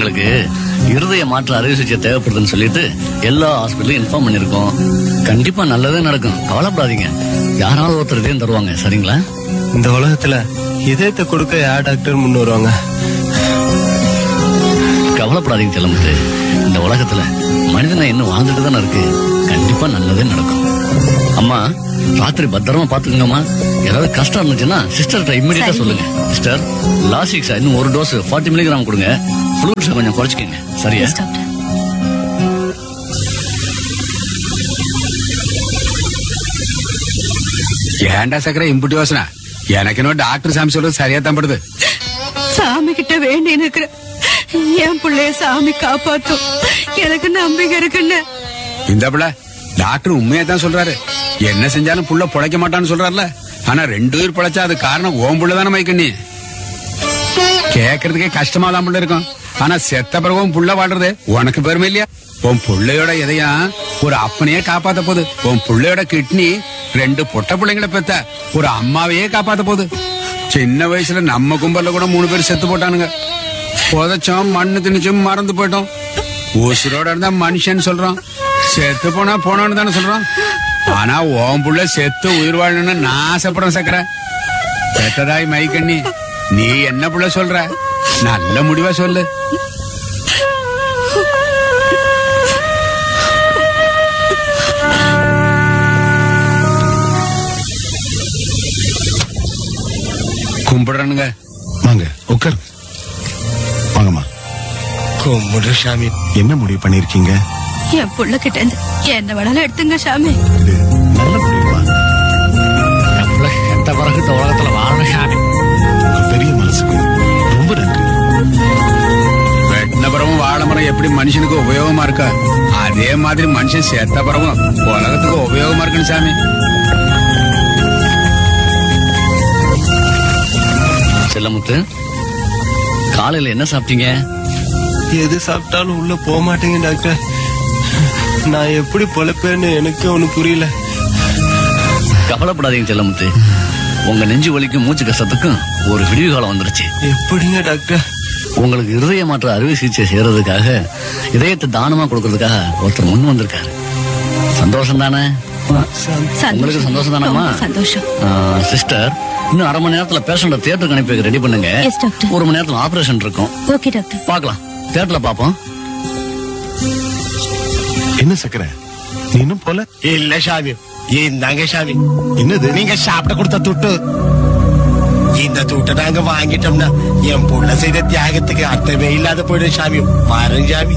உங்களுக்கு இருதய மாற்று அறுவை சிகிச்சை தேவைப்படுதுன்னு சொல்லிட்டு எல்லா ஹாஸ்பிட்டலும் இன்ஃபார்ம் பண்ணிருக்கோம். கண்டிப்பா நல்லதே நடக்கும், கவலைப்படாதீங்க. யாராவது ஒருத்தர் இதயம் தருவாங்க, சரிங்களா? இந்த உலகத்துல இதயத்தை கொடுக்க யார் டாக்டர் முன் வருவாங்க? கவலைப்படாதீங்க செல்லமுத்து. இந்த உலகத்துல மனிதனை இன்னும் வாழ்ந்துட்டு தானே இருக்கு. கண்டிப்பா நல்லதே நடக்கும். அம்மா, ராத்திரி பத்திரமா பாத்துக்கோங்கம்மா. ஏதாவது கஷ்டம் இருந்துச்சுன்னா சிஸ்டர்கிட்ட இம்மிடியா சொல்லுங்க. சிஸ்டர், லாசிக்ஸா இன்னும் ஒரு டோஸ் 40 மில்லிகிராம் கொடுங்க. ஃப்ளூட்ஸ் கொஞ்சம் குறைச்சிக்கங்க, சரியா? ஏண்டா சக்கரை இம்புட்டி யோசனை? எனக்கு இன்னும் டாக்டர் சாமி சொல்றது சரியா தான் படுது. சாமி கிட்ட வேண்டி இருக்கிற என் பிள்ளைய சாமி காப்பாத்தும், எனக்கு நம்பிக்கை இருக்குன்னு. இந்த பிள்ளை டாக்டர் உண்மையா தான் சொல்றாரு. என்ன செஞ்சாலும் புள்ள பொழைக்க மாட்டான்னு சொல்றாருல. ஆனா 2 உயிர் பொழைச்சா அது காரணம் ஓம் புள்ள தானே மைக்கண்ணி. கேக்குறதுக்கே கஷ்டமா தான் புள்ள இருக்கும். ஆனா செத்த பிறகும் புள்ள வாழ்றது உனக்கு பெருமை இல்லையா? உன் புள்ளையோட எதையும் ஒரு அப்பனையே காப்பாத்த போகுது. உன் புள்ளையோட கிட்னி 2 பொட்ட பிள்ளைங்களை பெத்த ஒரு அம்மாவையே காப்பாத்த போகுது. சின்ன வயசுல நம்ம கும்பல்ல கூட 3 பேர் செத்து போட்டானுங்க. புதைச்சோம், மண்ணு திணிச்சும் மறந்து போயிட்டோம். ஊசரோட இருந்தா மனுஷன் சொல்றோம், செத்து போனா போனோன்னு தானே சொல்றோம். ஆனா ஓம் புள்ள செத்து உயிர் வாழணும்னு நான் ஆசைப்படுறேன் சக்கரை. செத்ததாய் மைக்கண்ணி, நீ என்ன புள்ள சொல்ற? நல்ல முடிவா சொல்லு. கும்பிடுறானுங்க. வாங்க உட்கார். வாங்கம்மா. கும்பிடு சாமி. என்ன முடிவு பண்ணிருக்கீங்க? என் புள்ள கிட்ட இருந்து என்ன வேணாலும் எடுத்துங்க சாமி. இது நல்ல முடிவுமா? எந்த பிறகு இந்த உலகத்துல வாழணும் சாமி. உங்க பெரிய மனசுக்கு ரொம்ப நன்றி. வெட்டின பிறவும் வாழை மரம் எப்படி மனுஷனுக்கு உபயோகமா இருக்கா, அதே மாதிரி மனுஷன் செத்த பிறவும் உலகத்துக்கு உபயோகமா இருக்குன்னு சாமி. செல்லமுத்து, காலையில என்ன சாப்பிட்டீங்க? எது சாப்பிட்டாலும் உள்ள போக மாட்டேங்க டாக்டர். நான் எப்படி பொழைப்பேன்னு எனக்கு ஒன்னும் புரியல. கவலைப்படாதீங்க செல்லமுத்து. உங்க நெஞ்சு வலிக்கும் மூச்சு கஷ்டத்துக்கும் ஒரு விடிவு காலம் வந்துருச்சு. எப்படிங்க டாக்டர்? உங்களுக்கு இருதய மாற்ற அறுவை சிகிச்சை செய்யறதுக்காக, இதயத்தை தானமா கொடுக்கறதுக்காக ஒருத்தர் முன் வந்திருக்காரு. சந்தோஷம் தானே? உங்களுக்கு சந்தோஷம் தானம்மா? சந்தோஷம். சிஸ்டர், இன்னும் 1/2 மணி நேரத்துல பேஷண்ட தியேட்டருக்கு அனுப்பி ரெடி பண்ணுங்க. 1 மணி நேரத்துல ஆபரேஷன் இருக்கும். Okay doctor. பாக்கலாம், தியேட்டர்ல பாப்போம். என்ன சக்கரை, நீ இன்னும் போல? இல்ல சாமி, இந்தாங்க சாமி. என்னது? நீங்க சாப்பிட கொடுத்த துட்டு. இந்த துட்டை நாங்க வாங்கிட்டோம்னா என் புள்ள செய்த தியாகத்துக்கு அர்த்தமே இல்லாத போயிடும் சாமி. பாருங்க சாமி.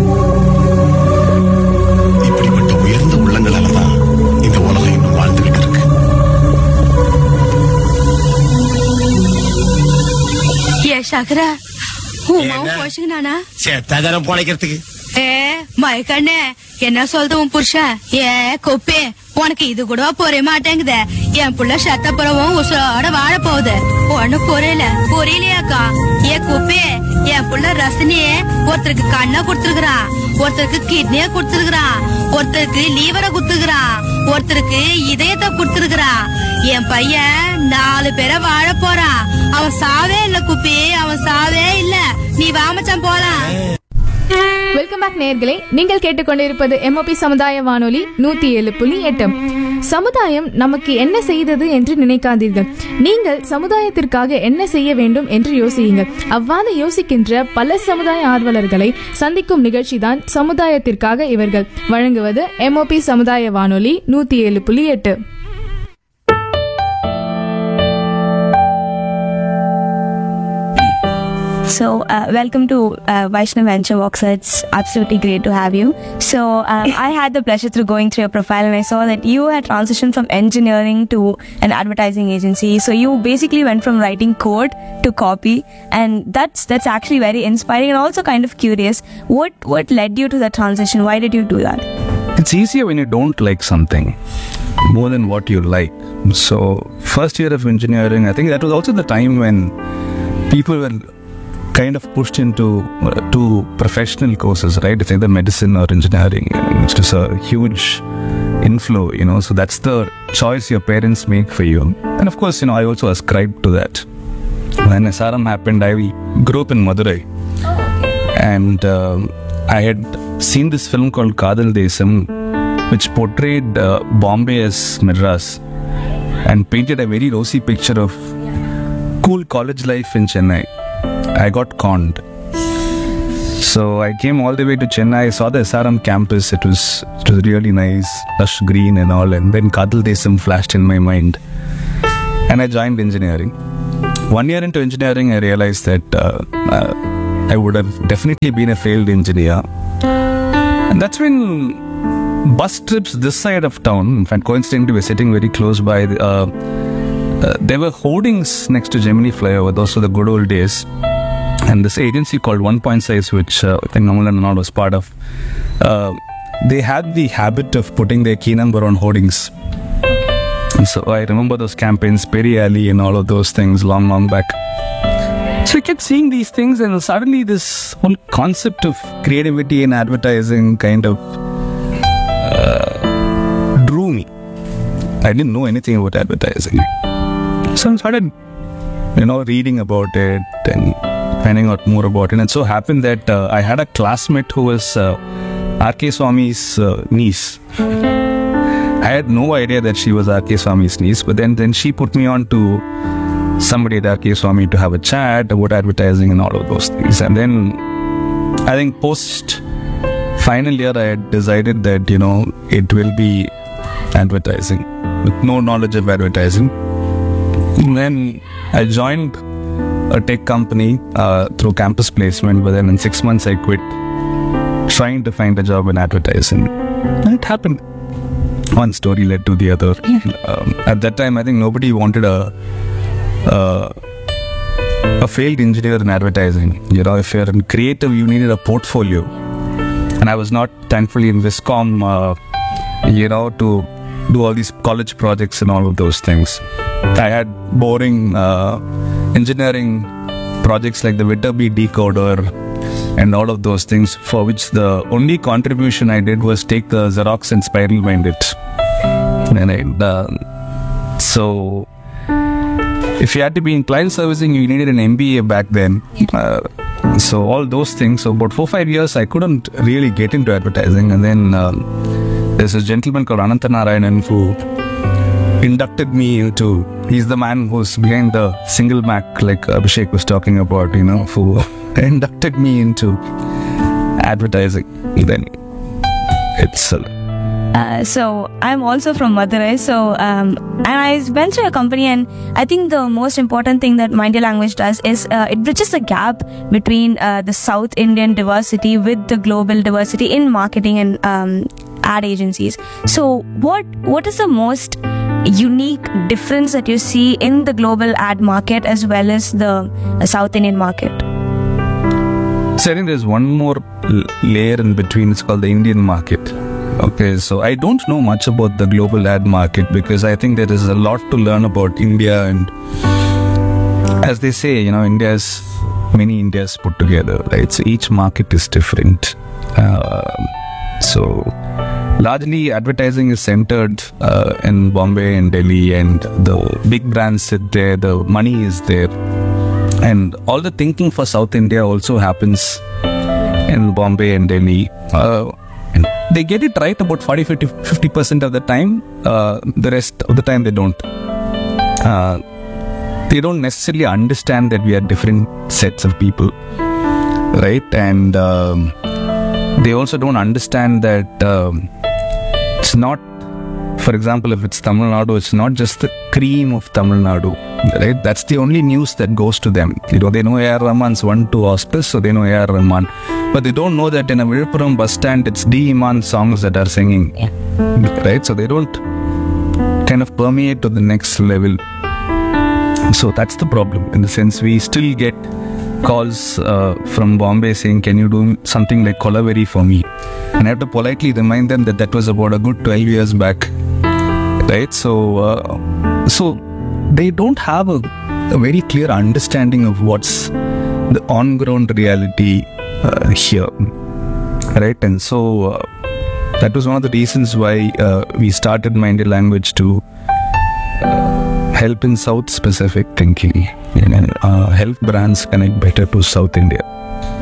இப்படிப்பட்ட உயர்ந்த உள்ளங்களாலதான் இந்த உலகம் இன்னும் வாழ்ந்துகிட்டு இருக்கு. ஏ சக்கரா, உமாவும் போச்சுங்கண்ணா செத்தாதாரம் பொழைக்கிறதுக்கு. ஏ மயக்கண்ணே, என்ன சொல்றது உன் புருஷன்? ஏ கொப்பே, உனக்கு இது கூட புரிய மாட்டேங்குது. என் புள்ள செத்த பிறவும் உசுரோட வாழ போகுது. ஒண்ணு புரியலையாக்கா? ஏ குப்பே, என் புள்ள ரசனியே ஒருத்தருக்கு கண்ணை கொடுத்துருக்கான், ஒருத்தருக்கு கிட்னிய கொடுத்துருக்கான், ஒருத்தருக்கு லீவரை குத்துக்கிறான், ஒருத்தருக்கு இதயத்தை கொடுத்துருக்கான். என் பையன் 4 பேரை வாழ போறான். அவன் சாவே இல்ல குப்பி, அவன் சாவே இல்ல. நீ வாமச்சான் போலாம். வெல்கம் பேக் நேயர்களே, நீங்கள் கேட்டுக்கொண்டிருப்பது MOP சமுதாய வானொலி 107.8. சமுதாயம் நமக்கு என்ன செய்தது என்று நினைக்காதீர்கள், நீங்கள் சமுதாயத்திற்காக என்ன செய்ய வேண்டும் என்று யோசியுங்கள். அவ்வாறு யோசிக்கின்ற பல சமுதாய ஆர்வலர்களை சந்திக்கும் நிகழ்ச்சி தான் சமுதாயத்திற்காக இவர்கள் வழங்குவது MOP சமுதாய வானொலி 107.8. So, welcome to Vaishnav Venture Walks. It's absolutely great to have you. So, I had the pleasure through going through your profile, and I saw that you had transitioned from engineering to an advertising agency. So, you basically went from writing code to copy, and that's actually very inspiring and also kind of curious. What led you to that transition? Why did you do that? It's easier when you don't like something more than what you like. So, first year of engineering, I think that was also the time when people were kind of pushed into two professional courses, right? It's either medicine or engineering. It's just a huge inflow, so that's the choice your parents make for you. And of course, I also ascribed to that. When SRM happened, I grew up in Madurai. and I had seen this film called Kadal Desam, which portrayed Bombay as Madras and painted a very rosy picture of cool college life in Chennai. I got conned. So I came all the way to Chennai. I saw the SRM campus. It was really nice, lush green and all. And then Kadal Desam flashed in my mind, and I joined engineering. 1 year into engineering, I realized that I would have definitely been a failed engineer. And that's when bus trips this side of town, in fact, coincidentally, we were sitting very close by. There were hoardings next to Gemini Flyover. Those were the good old days. And this agency called 1 Point Size, which I think Namal and all was part of, they had the habit of putting their key number on hoardings. And so I remember those campaigns, Peri Alley and all of those things long back. So I kept seeing these things, and suddenly this whole concept of creativity and advertising kind of drew me. I didn't know anything about advertising. So I started, reading about it and finding out more about it. And it so happened that I had a classmate who was R.K. Swami's niece. I had no idea that she was R.K. Swami's niece, but then she put me on to somebody at R.K. Swami to have a chat about advertising and all of those things. And then I think post final year, I had decided that, it will be advertising with no knowledge of advertising. And then I joined a tech company through campus placement, but then in 6 months I quit trying to find a job in advertising. And it happened. One story led to the other. At that time, I think nobody wanted a failed engineer in advertising. If you're in creative, you needed a portfolio. And I was not, thankfully, in Viscom, to do all these college projects and all of those things. I had boring engineering projects like the Viterbi decoder and all of those things, for which the only contribution I did was take the Xerox and spiral bind it. And so if you had to be in client servicing, you needed an MBA back then. So all those things. So about 4-5 years, I couldn't really get into advertising. And then there's a gentleman called Anantanarayanan who inducted me into, he's the man who's behind the single Mac, like Abhishek was talking about, who inducted me into advertising. Then it's so I'm also from Madurai. So and I went to a company, and I think the most important thing that Mind Your Language does is it bridges the gap between the South Indian diversity with the global diversity in marketing and ad agencies. So what is the most unique difference that you see in the global ad market as well as the South Indian market? So I think there's one more layer in between. It's called the Indian market. Okay, so I don't know much about the global ad market because I think there is a lot to learn about India. And as they say, India's many Indias put together, right? So each market is different. So largely advertising is centered in Bombay and Delhi, and the big brands sit there, the money is there. And all the thinking for South India also happens in Bombay and Delhi. And they get it right about 40-50% of the time. The rest of the time they don't. They don't necessarily understand that we are different sets of people, right? And they also don't understand that it's not, for example, if it's Tamil Nadu, it's not just the cream of Tamil Nadu, right? That's the only news that goes to them. They know A.R. Rahman's 1-2 auspice, so they know A.R. Rahman. But they don't know that in a Viluppuram bus stand, it's D. Iman songs that are singing, right? So they don't kind of permeate to the next level. So that's the problem, in the sense we still get calls from Bombay saying, can you do something like Kolaveri for me? And I have to politely remind them that was about a good 12 years back, right? So they don't have a very clear understanding of what's the on-ground reality here, right? And so that was one of the reasons why we started Mind Your Language to help in South specific thinking, help brands connect better to South India.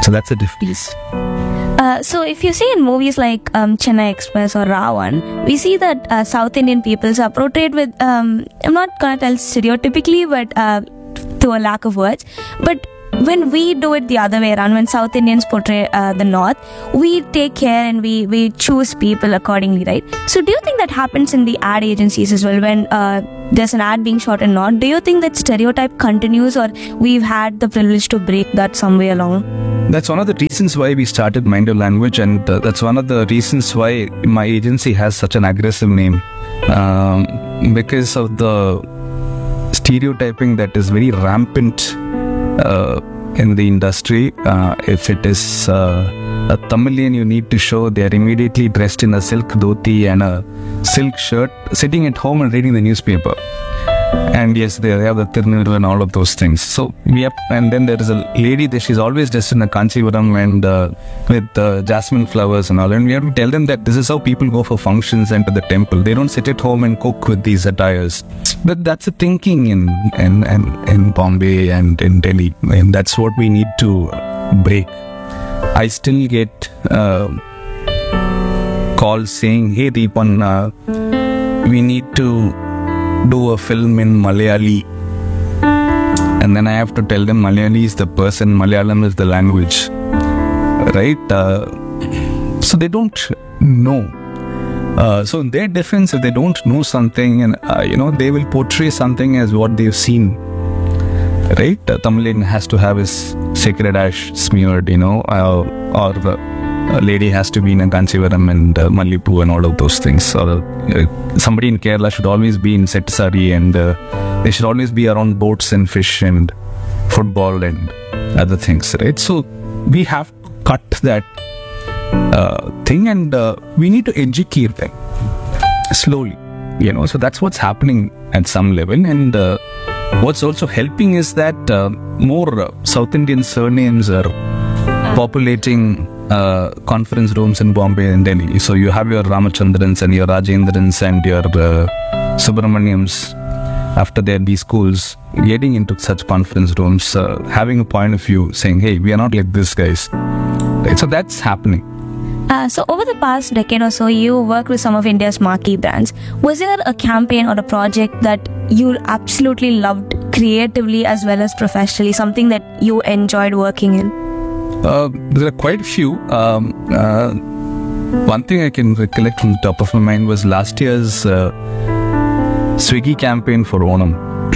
So that's the difference. So if you see in movies like Chennai Express or Ravan, we see that South Indian peoples are portrayed with, I'm not gonna tell stereotypically, but to a lack of words, but when we do it the other way around, when South Indians portray the North, we take care and we choose people accordingly, right? So do you think that happens in the ad agencies as well? When there's an ad being shot in North, do you think that stereotype continues, or we've had the privilege to break that some way along? That's one of the reasons why we started Mind Your Language, and that's one of the reasons why my agency has such an aggressive name, because of the stereotyping that is very rampant in the industry. If it is a Tamilian, you need to show they are immediately dressed in a silk dhoti and a silk shirt, sitting at home and reading the newspaper. And yes, they have the Tirunelveli and all of those things. So and then there is a lady that she's always dressed in a Kanchivaram and with jasmine flowers and all. And we have to tell them that this is how people go for functions and to the temple. They don't sit at home and cook with these attires. But that's a thinking in Bombay and in Delhi, and that's what we need to break. I still get calls saying, "Hey Deepan, we need to do a film in Malayali," and then I have to tell them Malayali is the person, Malayalam is the language, right? So they don't know. So in their defense, if they don't know something, and they will portray something as what they've seen, right? Tamilian has to have his sacred ash smeared, or a lady has to be in a Kanchivaram and Mallipu and all of those things. Or somebody in Kerala should always be in set sari, and they should always be around boats and fish and football and other things, right? So we have to cut that thing, and we need to educate them slowly, So that's what's happening at some level, and what's also helping is that more South Indian surnames are populating conference rooms in Bombay and Delhi. So you have your Ramachandrans and your Rajendrans and your Subramaniams after their B schools getting into such conference rooms, having a point of view, saying, "Hey, we are not like this, guys." Right? So that's happening. So over the past decade or so, you worked with some of India's marquee brands. Was there a campaign or a project that you absolutely loved creatively as well as professionally, something that you enjoyed working in? There are quite a few. One thing I can recollect from the top of my mind was last year's Swiggy campaign for Onam.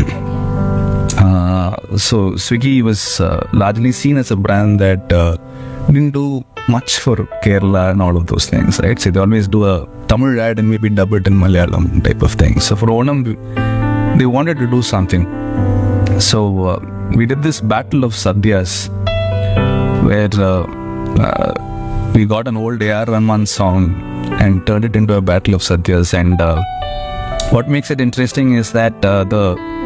So Swiggy was largely seen as a brand that didn't do much for Kerala and all of those things, right? So they always do a Tamil ad and maybe dub it in Malayalam type of thing. So for Onam, they wanted to do something. So we did this battle of Sadhyas, where we got an old A.R. Rahman song and turned it into a battle of Satyas. And what makes it interesting is that the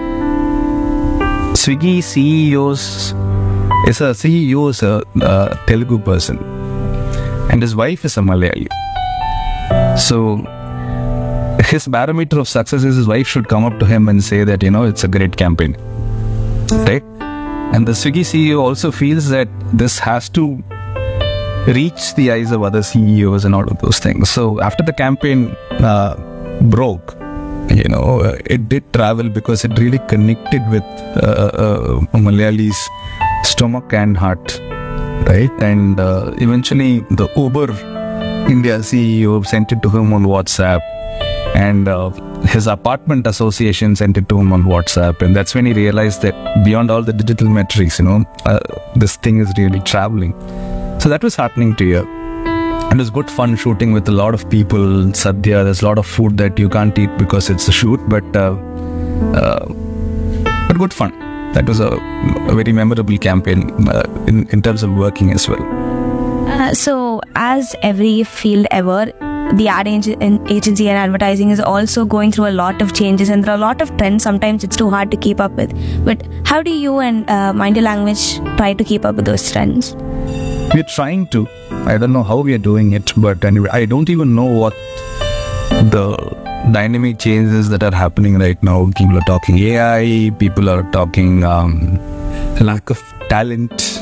Swiggy CEO is a Telugu person, and his wife is a Malayali. So his barometer of success is his wife should come up to him and say that, it's a great campaign, right? And the Swiggy CEO also feels that this has to reach the eyes of other CEOs and all of those things. So after the campaign broke, it did travel because it really connected with Malayali's stomach and heart, right? And eventually the Uber India CEO sent it to him on WhatsApp, and his apartment association sent it to him on WhatsApp, and that's when he realized that beyond all the digital metrics, this thing is really traveling. So that was heartening to hear. And it was good fun shooting with a lot of people. Sadhya, there's a lot of food that you can't eat because it's a shoot, but good fun. That was a very memorable campaign in terms of working as well. So as every field ever, the ad agency and advertising is also going through a lot of changes, and there are a lot of trends. Sometimes it's too hard to keep up with. But how do you and Mind Your Language try to keep up with those trends? We're trying to. I don't know how we are doing it, but anyway, I don't even know what the dynamic changes that are happening right now. People are talking AI, people are talking lack of talent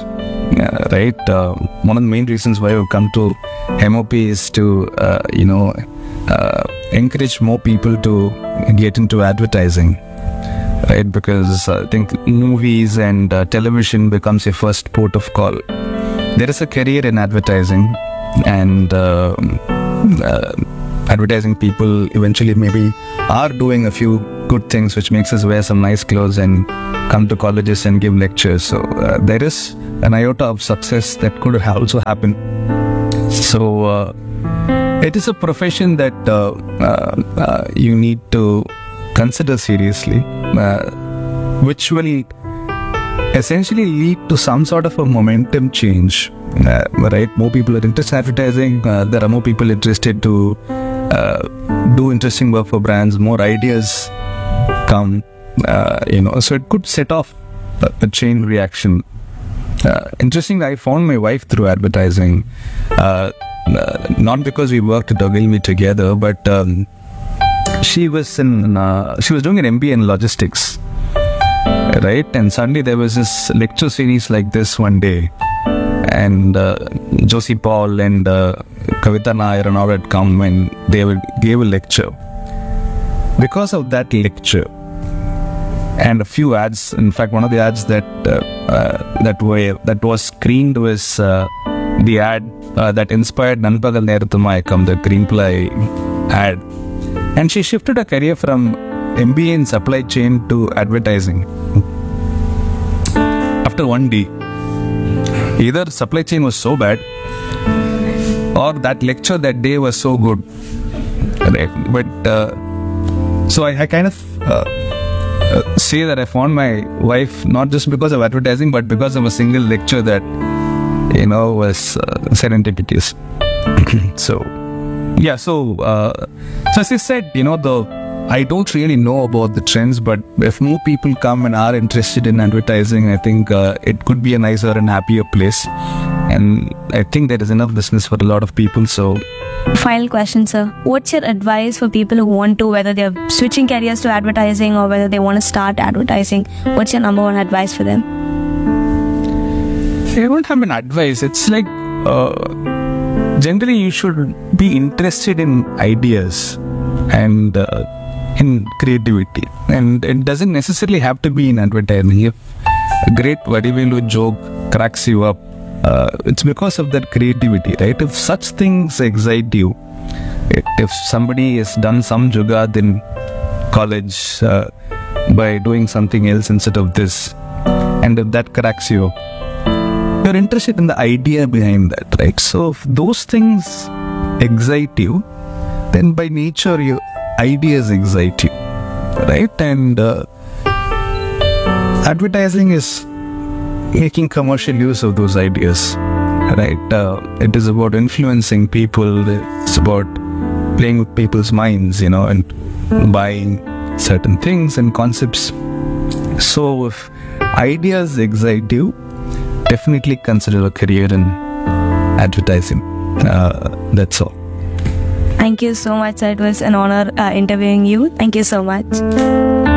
right? One of the main reasons why we've come to MOP is to, encourage more people to get into advertising, right? Because I think movies and television becomes your first port of call. There is a career in advertising, and advertising people eventually maybe are doing a few good things, which makes us wear some nice clothes and come to colleges and give lectures. So there is an iota of success that could also happen. So it is a profession that you need to consider seriously, which will essentially lead to some sort of a momentum change, right? More people are interested in advertising. There are more people interested to do interesting work for brands. More ideas come, so it could set off a chain reaction. Interestingly, I found my wife through advertising, not because we worked at Ogilvy together, but she was doing an MBA in logistics, right? And suddenly there was this lecture series like this one day, and Josie Paul and Kavita Nair and all had come and they gave a lecture. Because of that lecture and a few ads, in fact, one of the ads that was screened was the ad that inspired Nanpagal Nerathumayakam, the Greenply ad. And she shifted her career from MBA in supply chain to advertising. After one day, either supply chain was so bad or that lecture that day was so good. Right? But so I kind of say that I found my wife not just because of advertising, but because of a single lecture that was serendipitous. So as I said, I don't really know about the trends, but if more people come and are interested in advertising, I think it could be a nicer and happier place. And I think there is enough business for a lot of people. So, Final question, sir. What's your advice for people who want to, whether they're switching careers to advertising or whether they want to start advertising? What's your number one advice for them? I don't have an advice. It's like generally you should be interested in ideas and in creativity, and it doesn't necessarily have to be in advertising. If a great Vadivelu joke cracks you up, it's because of that creativity, right? If such things excite you, if somebody has done some jugaad in college by doing something else instead of this, and if that cracks you, you're interested in the idea behind that, right? So if those things excite you, then by nature your ideas excite you, right? And advertising is making commercial use of those ideas, right? It is about influencing people. It's about playing with people's minds, and buying certain things and concepts. So if ideas excite you, definitely consider a career in advertising. That's all. Thank you so much, sir. It was an honor interviewing you. Thank you so much.